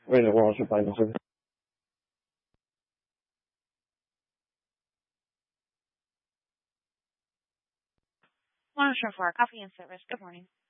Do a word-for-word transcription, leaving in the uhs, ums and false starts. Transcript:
为了我要去办个事。 One oh four, Coffee and Service. Good morning.